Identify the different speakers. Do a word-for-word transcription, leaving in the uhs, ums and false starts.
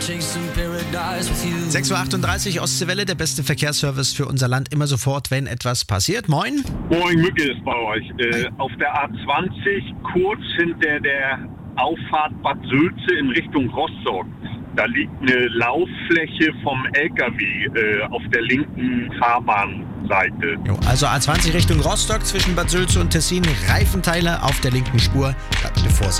Speaker 1: sechs Uhr achtunddreißig, Ostseewelle, der beste Verkehrsservice für unser Land. Immer sofort, wenn etwas passiert. Moin.
Speaker 2: Moin, Mücke ist bei euch. Äh, auf der A zwanzig, kurz hinter der Auffahrt Bad Sülze in Richtung Rostock. Da liegt eine Lauffläche vom L K W äh, auf der linken Fahrbahnseite.
Speaker 1: Jo, also A zwanzig Richtung Rostock zwischen Bad Sülze und Tessin. Reifenteile auf der linken Spur. Da bitte Vorsicht.